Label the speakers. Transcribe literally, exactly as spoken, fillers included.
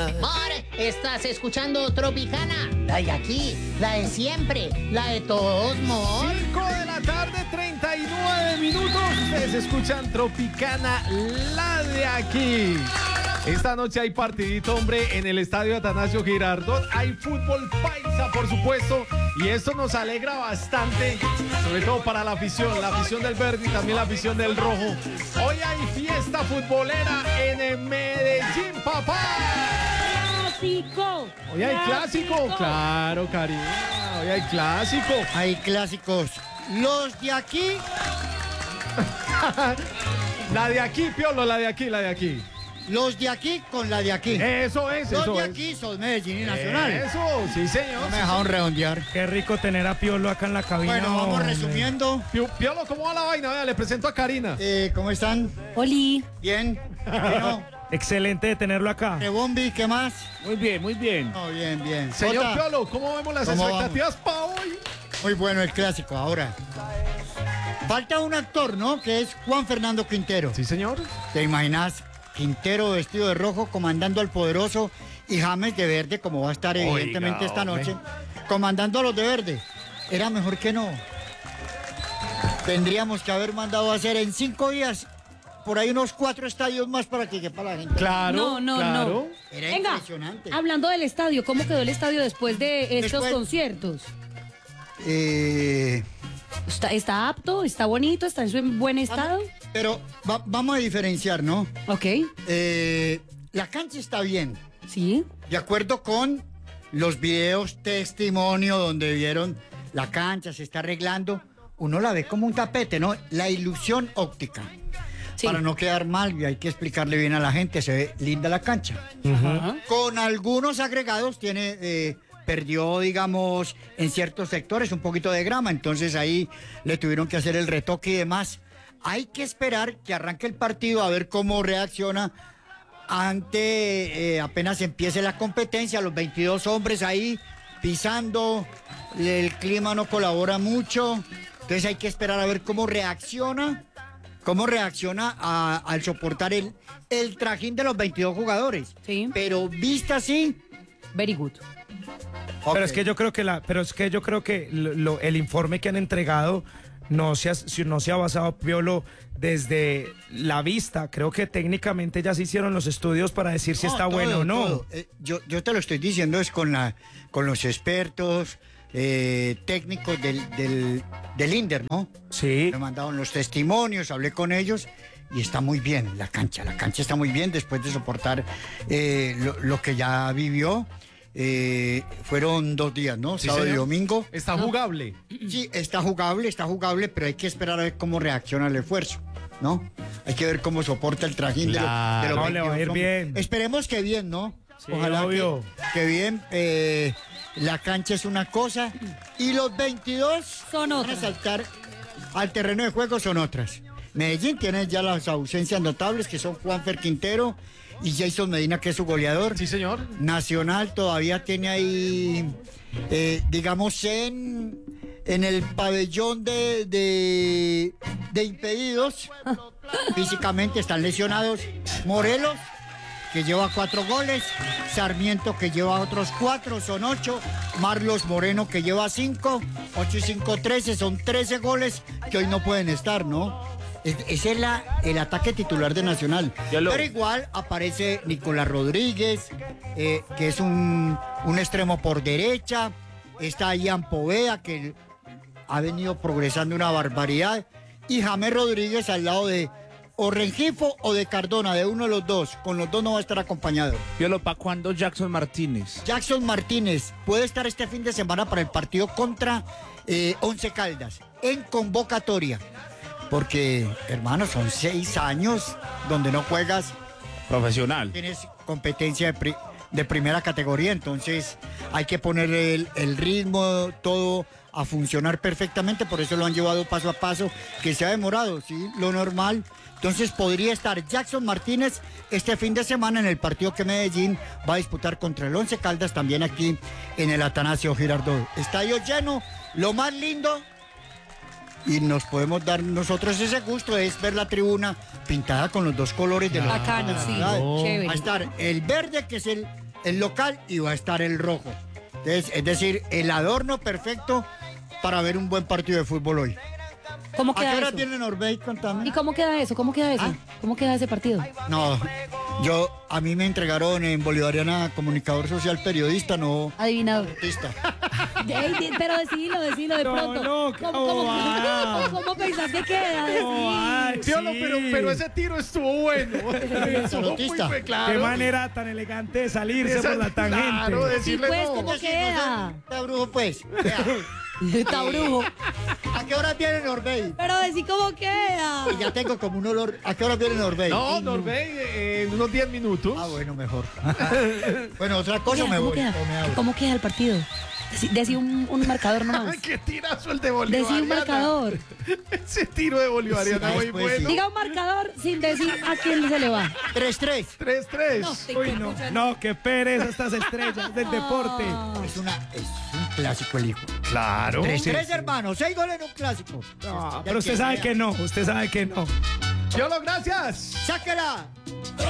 Speaker 1: More, estás escuchando Tropicana, la de aquí, la de siempre, la de todos, More.
Speaker 2: cinco de la tarde, treinta y nueve minutos. Ustedes escuchan Tropicana, la de aquí. Esta noche hay partidito, hombre, en el estadio Atanasio Girardot. Hay fútbol paisa, por supuesto, y esto nos alegra bastante, sobre todo para la afición, la afición del verde y también la afición del rojo. Hoy hay fiesta futbolera en Medellín, papá.
Speaker 3: ¡Clásico!
Speaker 2: Hoy hay clásico,
Speaker 3: ¡Clásico!
Speaker 2: claro, Karina, hoy hay clásico.
Speaker 4: Hay clásicos. Los de aquí.
Speaker 2: La de aquí, Piolo, la de aquí, la de aquí.
Speaker 4: Los de aquí con la de aquí.
Speaker 2: Eso es,
Speaker 4: Los
Speaker 2: eso
Speaker 4: de
Speaker 2: es.
Speaker 4: aquí son Medellín y Nacional.
Speaker 2: Eso, sí, señor.
Speaker 4: No me dejaron redondear.
Speaker 5: Qué rico tener a Piolo acá en la cabina.
Speaker 4: Bueno, vamos
Speaker 5: hombre.
Speaker 4: resumiendo.
Speaker 2: Pi- Piolo, ¿cómo va la vaina? Vea, le presento a Karina.
Speaker 4: Eh, ¿Cómo están?
Speaker 3: Oli.
Speaker 4: Bien. Bueno,
Speaker 5: Excelente de tenerlo acá.
Speaker 4: Rebombi, ¿qué más?
Speaker 6: Muy bien, muy bien.
Speaker 4: No, bien, bien.
Speaker 2: Señor
Speaker 4: Jota,
Speaker 2: Piolo, ¿cómo vemos las
Speaker 4: ¿Cómo
Speaker 2: expectativas para hoy?
Speaker 4: muy bueno el clásico. Ahora, falta un actor, ¿no? Que es Juan Fernando Quintero.
Speaker 2: Sí, señor.
Speaker 4: ¿Te imaginas? Quintero vestido de rojo comandando al poderoso y James de verde, como va a estar evidentemente esta
Speaker 2: hombre.
Speaker 4: noche, comandando a los de verde. Era mejor que no. Tendríamos que haber mandado a hacer en cinco días por ahí unos cuatro estadios más para que quepa la gente.
Speaker 2: Claro,
Speaker 3: No, no,
Speaker 2: claro.
Speaker 3: no.
Speaker 4: Era
Speaker 3: Venga,
Speaker 4: impresionante.
Speaker 3: hablando del estadio, ¿cómo quedó el estadio después de estos
Speaker 4: Después-
Speaker 3: conciertos?
Speaker 4: Eh,
Speaker 3: ¿Está, está apto? ¿Está bonito? ¿Está en su buen estado?
Speaker 4: pero va- vamos a diferenciar, ¿no?
Speaker 3: Ok,
Speaker 4: Eh, la cancha está bien.
Speaker 3: sí.
Speaker 4: De acuerdo con los videos testimonio donde vieron la cancha, se está arreglando, uno la ve como un tapete, ¿no? La ilusión óptica.
Speaker 3: Sí.
Speaker 4: Para no quedar mal, y hay que explicarle bien a la gente, se ve linda la cancha.
Speaker 3: Ajá.
Speaker 4: Con algunos agregados tiene, eh, perdió, digamos, en ciertos sectores un poquito de grama, entonces ahí le tuvieron que hacer el retoque y demás. Hay que esperar que arranque el partido a ver cómo reacciona ante eh, apenas empiece la competencia, los veintidós hombres ahí pisando, el clima no colabora mucho, entonces hay que esperar a ver cómo reacciona, cómo reacciona a- al soportar el, el trajín de los veintidós jugadores.
Speaker 3: Sí.
Speaker 4: Pero vista así,
Speaker 3: Very good.
Speaker 5: Pero
Speaker 4: ok.
Speaker 5: es que yo creo que la, pero es que yo creo que lo- lo- el informe que han entregado no se ha, si- no se ha basado, Piolo, desde la vista. Creo que técnicamente ya se hicieron los estudios para decir si
Speaker 4: No,
Speaker 5: está
Speaker 4: todo,
Speaker 5: bueno o no.
Speaker 4: todo. Eh, yo, yo te lo estoy diciendo es con la con los expertos eh, técnicos del, del, del INDER, ¿no?
Speaker 5: Sí.
Speaker 4: Me mandaron los testimonios, hablé con ellos y está muy bien la cancha. La cancha está muy bien después de soportar eh, lo, lo que ya vivió. Eh, fueron dos días, ¿no?
Speaker 2: Sí,
Speaker 4: Sábado y
Speaker 2: señor.
Speaker 4: domingo.
Speaker 2: Está jugable.
Speaker 4: Sí, está jugable, está jugable, pero hay que esperar a ver cómo reacciona el esfuerzo, ¿no? Hay que ver cómo soporta el trajín de, lo-
Speaker 2: Claro.
Speaker 4: de los
Speaker 5: No, le va a ir
Speaker 4: veintidós
Speaker 5: bien.
Speaker 4: hombres. Esperemos que bien, ¿no?
Speaker 5: Sí,
Speaker 4: Ojalá que,
Speaker 5: obvio.
Speaker 4: que bien. eh, la cancha es una cosa y los veintidós
Speaker 3: Son
Speaker 4: van a
Speaker 3: otras.
Speaker 4: saltar al terreno de juego son otras. Medellín tiene ya las ausencias notables que son Juanfer Quintero y Jason Medina, que es su goleador.
Speaker 2: Sí, señor.
Speaker 4: Nacional todavía tiene ahí, eh, digamos, en, en el pabellón de, de, de impedidos. Físicamente están lesionados Morelos, que lleva cuatro goles, Sarmiento, que lleva otros cuatro, son ocho, Marlos Moreno, que lleva cinco, ocho y cinco, trece, son trece goles que hoy no pueden estar, ¿no? Es- Ese es la, el ataque titular de Nacional.
Speaker 6: Ya lo-
Speaker 4: Pero igual aparece Nicolás Rodríguez, eh, que es un, un extremo por derecha, está Ian Poveda, que ha venido progresando una barbaridad, y James Rodríguez al lado de o Rengifo o de Cardona, de uno de los dos. Con los dos no va a estar acompañado.
Speaker 6: Piolo, ¿pa' cuándo Jackson Martínez?
Speaker 4: Jackson Martínez puede estar este fin de semana para el partido contra eh, Once Caldas, en convocatoria. Porque, hermano, son seis años donde no juegas,
Speaker 6: Profesional.
Speaker 4: tienes competencia de, pri- de primera categoría, entonces hay que poner el, el ritmo, todo a funcionar perfectamente, por eso lo han llevado paso a paso, que se ha demorado, ¿sí? Lo normal. Entonces podría estar Jackson Martínez este fin de semana en el partido que Medellín va a disputar contra el Once Caldas, también aquí en el Atanasio Girardot. Estadio lleno, lo más lindo, y nos podemos dar nosotros ese gusto, es ver la tribuna pintada con los dos colores de los
Speaker 3: Bacano, sí,
Speaker 4: ciudades.
Speaker 3: chévere.
Speaker 4: Va a estar el verde, que es el, el local, y va a estar el rojo. Entonces, es decir, el adorno perfecto para ver un buen partido de fútbol hoy.
Speaker 3: ¿Cómo
Speaker 4: ¿A qué
Speaker 3: queda
Speaker 4: hora
Speaker 3: eso?
Speaker 4: tiene Norbey? Contame.
Speaker 3: ¿Y cómo queda eso? ¿Cómo queda eso?
Speaker 4: ¿Ah?
Speaker 3: ¿Cómo queda ese partido?
Speaker 4: No, yo, a mí me entregaron en Bolivariana comunicador social periodista, no
Speaker 3: Adivinador.
Speaker 4: artista.
Speaker 3: Ey, di- pero decilo, decilo de
Speaker 5: No,
Speaker 3: pronto.
Speaker 5: no,
Speaker 3: ¿Cómo,
Speaker 5: ¿cómo
Speaker 3: cómo,
Speaker 5: va?
Speaker 3: cómo pensás que queda? Decí.
Speaker 5: Ay,
Speaker 2: Piolo,
Speaker 5: sí.
Speaker 2: pero, pero ese tiro estuvo bueno. Estuvo muy
Speaker 4: Pelotista.
Speaker 2: buen, claro.
Speaker 5: Qué manera tan elegante de salirse
Speaker 2: Esa-
Speaker 5: por la tangente.
Speaker 2: Claro, decirle
Speaker 3: Sí, pues,
Speaker 2: no.
Speaker 3: ¿cómo queda?
Speaker 4: Está brujo, pues. Vea,
Speaker 3: Está brujo.
Speaker 4: ¿a qué hora viene Norbey?
Speaker 3: Pero decí cómo queda.
Speaker 4: Y ya tengo como un olor. ¿A qué hora viene Norbey?
Speaker 2: No, Norbey, eh, en unos diez minutos.
Speaker 4: Ah, bueno, mejor. Bueno, otra cosa
Speaker 3: ¿Cómo
Speaker 4: me
Speaker 3: queda? ¿Cómo
Speaker 4: voy.
Speaker 3: queda?
Speaker 4: o me abro.
Speaker 3: ¿Cómo queda el partido? Decí, decí un, un marcador nomás.
Speaker 2: Ay, qué tirazo el de
Speaker 3: Decí
Speaker 2: Bolivariana.
Speaker 3: un marcador.
Speaker 2: Ese tiro de Bolivariana
Speaker 4: Sí,
Speaker 2: muy
Speaker 4: después
Speaker 2: bueno.
Speaker 4: sí.
Speaker 3: Diga un marcador sin decir a quién se le va.
Speaker 4: tres tres.
Speaker 2: tres tres.
Speaker 5: Uy, no, no, qué pereza estas estrellas del deporte.
Speaker 4: Es, una, es un clásico el hijo.
Speaker 2: Claro.
Speaker 4: Tres, tres hermanos, seis goles en un clásico.
Speaker 5: No,
Speaker 4: Ya
Speaker 5: pero usted
Speaker 4: que
Speaker 5: sabe
Speaker 4: vea.
Speaker 5: que no, usted sabe que no.
Speaker 2: Piolo, gracias.
Speaker 4: ¡Sáquela!